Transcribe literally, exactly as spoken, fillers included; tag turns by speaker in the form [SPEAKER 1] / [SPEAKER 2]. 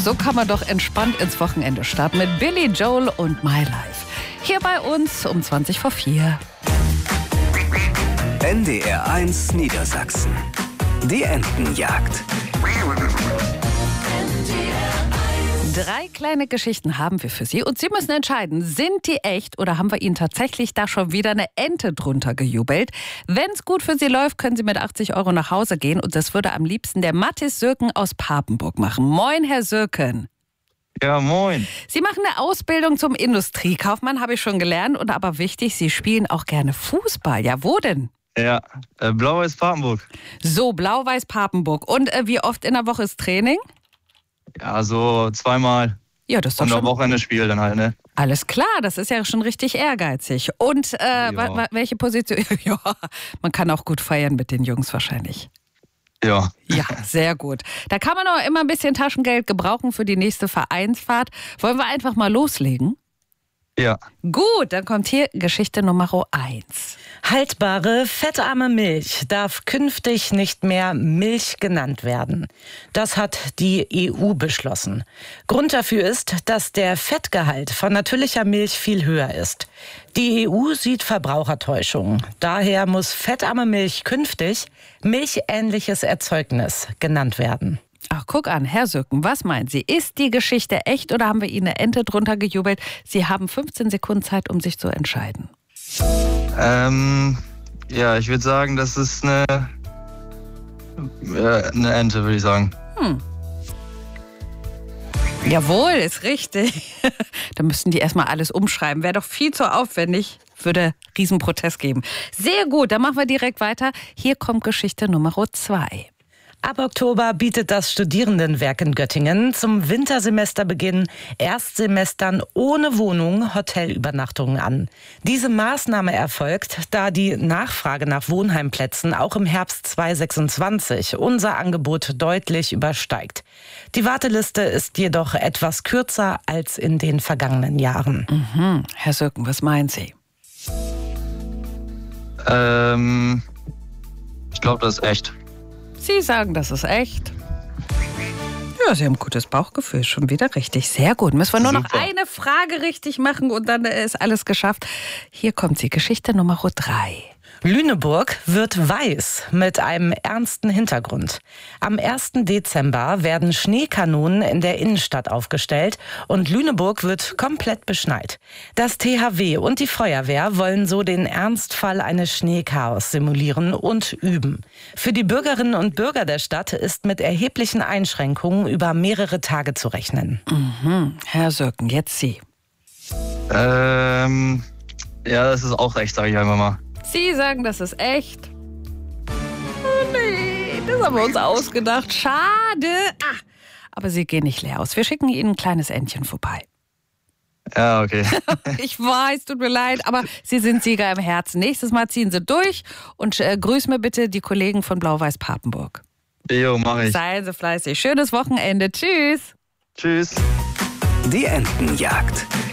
[SPEAKER 1] So kann man doch entspannt ins Wochenende starten mit Billy Joel und My Life. Hier bei uns um zwanzig vor vier.
[SPEAKER 2] N D R eins Niedersachsen. Die Entenjagd.
[SPEAKER 1] Drei kleine Geschichten haben wir für Sie und Sie müssen entscheiden, sind die echt oder haben wir Ihnen tatsächlich da schon wieder eine Ente drunter gejubelt? Wenn es gut für Sie läuft, können Sie mit achtzig Euro nach Hause gehen und das würde am liebsten der Mathis Sürken aus Papenburg machen. Moin, Herr Sürken.
[SPEAKER 3] Ja, moin.
[SPEAKER 1] Sie machen eine Ausbildung zum Industriekaufmann, habe ich schon gelernt, und aber wichtig, Sie spielen auch gerne Fußball. Ja, wo denn?
[SPEAKER 3] Ja, äh, Blau-Weiß Papenburg.
[SPEAKER 1] So, Blau-Weiß Papenburg. Und äh, wie oft in der Woche ist Training?
[SPEAKER 3] Ja, so zweimal.
[SPEAKER 1] Ja, das ist doch
[SPEAKER 3] Und
[SPEAKER 1] schon...
[SPEAKER 3] am Wochenende Spiel dann halt, ne?
[SPEAKER 1] Alles klar, das ist ja schon richtig ehrgeizig. Und äh, wa- wa- welche Position? Ja, man kann auch gut feiern mit den Jungs wahrscheinlich.
[SPEAKER 3] Ja.
[SPEAKER 1] Ja, sehr gut. Da kann man auch immer ein bisschen Taschengeld gebrauchen für die nächste Vereinsfahrt. Wollen wir einfach mal loslegen?
[SPEAKER 3] Ja.
[SPEAKER 1] Gut, dann kommt hier Geschichte Nummer eins.
[SPEAKER 4] Haltbare, fettarme Milch darf künftig nicht mehr Milch genannt werden. Das hat die E U beschlossen. Grund dafür ist, dass der Fettgehalt von natürlicher Milch viel höher ist. Die E U sieht Verbrauchertäuschung. Daher muss fettarme Milch künftig milchähnliches Erzeugnis genannt werden.
[SPEAKER 1] Ach, guck an, Herr Sürken, was meinen Sie? Ist die Geschichte echt oder haben wir Ihnen eine Ente drunter gejubelt? Sie haben fünfzehn Sekunden Zeit, um sich zu entscheiden.
[SPEAKER 3] Ähm, ja, ich würde sagen, das ist eine, äh, eine Ente, würde ich sagen.
[SPEAKER 1] Hm. Jawohl, ist richtig. Da müssten die erstmal alles umschreiben. Wäre doch viel zu aufwendig, würde Riesenprotest geben. Sehr gut, dann machen wir direkt weiter. Hier kommt Geschichte Nummer zwei.
[SPEAKER 4] Ab Oktober bietet das Studierendenwerk in Göttingen zum Wintersemesterbeginn Erstsemestern ohne Wohnung Hotelübernachtungen an. Diese Maßnahme erfolgt, da die Nachfrage nach Wohnheimplätzen auch im Herbst zweitausendsechsundzwanzig unser Angebot deutlich übersteigt. Die Warteliste ist jedoch etwas kürzer als in den vergangenen Jahren.
[SPEAKER 1] Mhm. Herr Sürken, was meinen Sie?
[SPEAKER 3] Ähm, ich glaube, das ist echt.
[SPEAKER 1] Sie sagen, das ist echt. Ja, Sie haben ein gutes Bauchgefühl. Schon wieder richtig. Sehr gut. Müssen wir nur noch
[SPEAKER 3] Super.
[SPEAKER 1] eine Frage richtig machen und dann ist alles geschafft. Hier kommt sie. Geschichte Nummer drei.
[SPEAKER 4] Lüneburg wird weiß mit einem ernsten Hintergrund. Am ersten Dezember werden Schneekanonen in der Innenstadt aufgestellt und Lüneburg wird komplett beschneit. Das T H W und die Feuerwehr wollen so den Ernstfall eines Schneechaos simulieren und üben. Für die Bürgerinnen und Bürger der Stadt ist mit erheblichen Einschränkungen über mehrere Tage zu rechnen.
[SPEAKER 1] Mhm. Herr Sürken, jetzt Sie.
[SPEAKER 3] Ähm, ja, das ist auch echt, sage ich einfach mal.
[SPEAKER 1] Sie sagen, das ist echt. Oh nee, das haben wir uns ausgedacht. Schade. Ah, aber Sie gehen nicht leer aus. Wir schicken Ihnen ein kleines Entchen vorbei.
[SPEAKER 3] Ja, okay.
[SPEAKER 1] Ich weiß, tut mir leid, aber Sie sind Sieger im Herzen. Nächstes Mal ziehen Sie durch und äh, grüß mir bitte die Kollegen von Blau-Weiß Papenburg.
[SPEAKER 3] Jo, mach ich.
[SPEAKER 1] Seien Sie fleißig. Schönes Wochenende. Tschüss.
[SPEAKER 3] Tschüss.
[SPEAKER 2] Die Entenjagd.